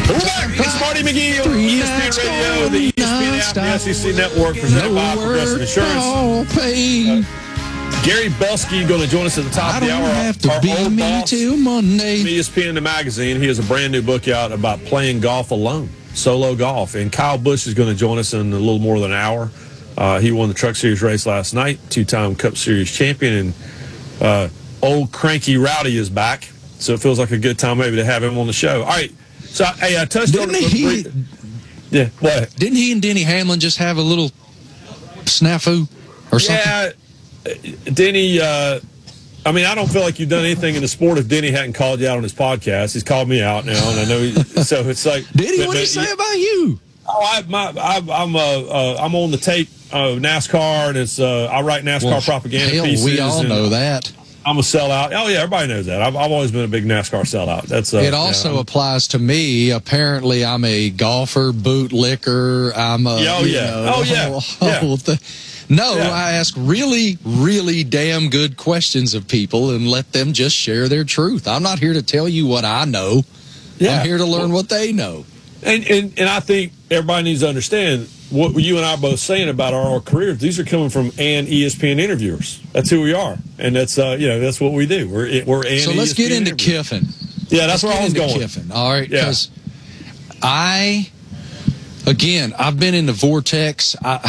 We're back. It's Marty McGee on ESPN Radio, the ESPN app, the SEC Network, presented by Progressive Insurance. Gary Belsky going to join us at the top of the hour. Have to be old me boss till Monday. from ESPN the magazine. He has a brand new book out about playing golf alone, solo golf. And Kyle Busch is going to join us in a little more than an hour. He won the Truck Series race last night, two-time Cup Series champion, and old cranky Rowdy is back. So it feels like a good time maybe to have him on the show. All right. So I touched on it. Yeah, what? Didn't he and Denny Hamlin just have a little snafu or something? Yeah, Denny, I mean, I don't feel like you've done anything in the sport if Denny hadn't called you out on his podcast. He's called me out now, and I know so it's like. Denny, what did he say about you? Oh, I'm on the tape NASCAR, and it's I write NASCAR propaganda pieces. We all know that. I'm a sellout. Oh yeah, everybody knows that. I've always been a big NASCAR sellout. That's it. Also applies to me. Apparently, I'm a golfer, bootlicker. I'm a I ask really, really damn good questions of people and let them just share their truth. I'm not here to tell you what I know. I'm here to learn what they know. And I think everybody needs to understand what you and I are both saying about our careers. These are coming from and ESPN interviewers. That's who we are, and that's that's what we do. We're and so let's ESPN get into Kiffin. Yeah, that's where I was going. Kiffin. All right, because I've been in the vortex.